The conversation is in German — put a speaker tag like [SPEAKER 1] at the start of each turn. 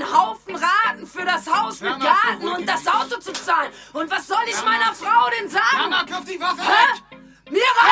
[SPEAKER 1] Haufen Raten für das Haus mit Garten und das Auto zu zahlen. Und was soll ich meiner Frau denn sagen?
[SPEAKER 2] Mama, kauf die Waffe weg!
[SPEAKER 1] Mir